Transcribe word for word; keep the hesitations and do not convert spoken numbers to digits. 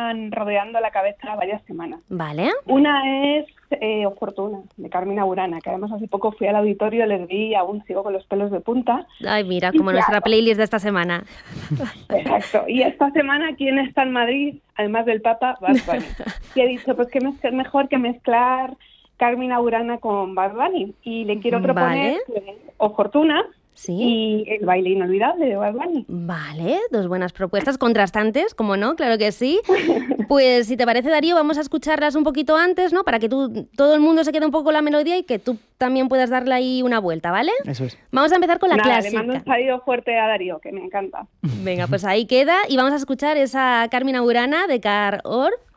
llevan rodeando la cabeza varias semanas. Vale. Una es eh, O Fortuna, de Carmina Burana, que además hace poco fui al auditorio, les vi y aún sigo con los pelos de punta. Ay, mira, y como claro, nuestra playlist de esta semana. Exacto. Y esta semana, ¿quién está en Madrid? Además del Papa, Bad Bunny. Y he dicho, pues que es mejor que mezclar Carmina Burana con Bad Bunny. Y le quiero proponer Vale. O Fortuna, ¿Sí? y El baile inolvidable de Bad Bunny. Vale, dos buenas propuestas, contrastantes, como no, claro que sí. Pues si te parece, Darío, vamos a escucharlas un poquito antes, ¿no? Para que tú, todo el mundo se quede un poco con la melodía y que tú también puedas darle ahí una vuelta, ¿vale? Eso es. Vamos a empezar con la Nada, clásica. le mando un saludo fuerte a Darío, que me encanta. Venga, pues ahí queda y vamos a escuchar esa Carmina Burana de Car Or.